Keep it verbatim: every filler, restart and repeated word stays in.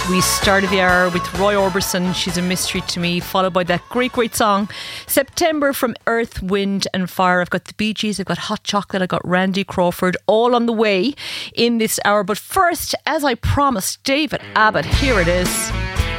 We started the hour with Roy Orbison, She's a Mystery to Me, followed by that great, great song, September, from Earth, Wind and Fire. I've got the Bee Gees, I've got Hot Chocolate, I've got Randy Crawford, all on the way in this hour. But first, as I promised, David Abbott, here it is.